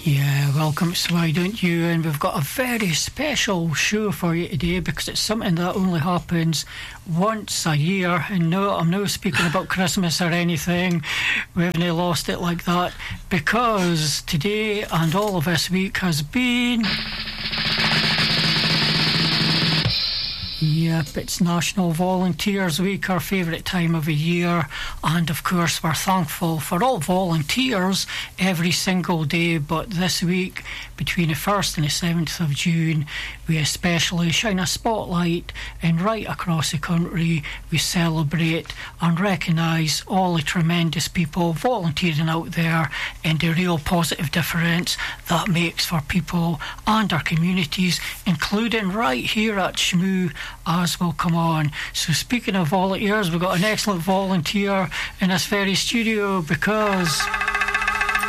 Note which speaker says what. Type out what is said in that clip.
Speaker 1: Yeah, welcome to Why Don't You, and we've got a very special show for you today because it's something that only happens once a year. And no, I'm not speaking about Christmas or anything. We haven't lost it like that, because today and all of this week has been... Yep, it's National Volunteers Week, our favourite time of the year, and of course we're thankful for all volunteers every single day, but this week, between the 1st and the 7th of June, we especially shine a spotlight, and right across the country we celebrate and recognise all the tremendous people volunteering out there and the real positive difference that makes for people and our communities, including right here at Shmoo as will come on. So speaking of volunteers, we've got an excellent volunteer in this very studio, because